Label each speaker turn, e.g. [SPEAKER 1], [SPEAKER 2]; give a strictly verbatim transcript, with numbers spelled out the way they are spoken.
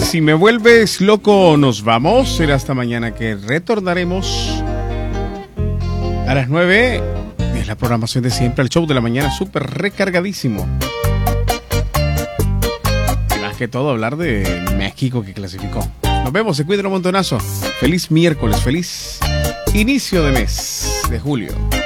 [SPEAKER 1] Si me vuelves loco, nos vamos. Será hasta mañana que retornaremos a las nueve. Es la programación de siempre, el show de la mañana súper recargadísimo. Y más que todo hablar de México que clasificó. Nos vemos, se cuidan un montonazo. Feliz miércoles, feliz inicio de mes de julio.